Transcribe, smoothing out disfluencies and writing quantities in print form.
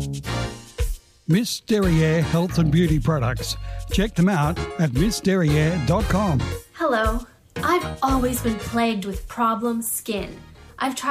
Miss Derriere Health and Beauty Products. Check them out at missderriere.com. Hello. I've always been plagued with problem skin. I've tried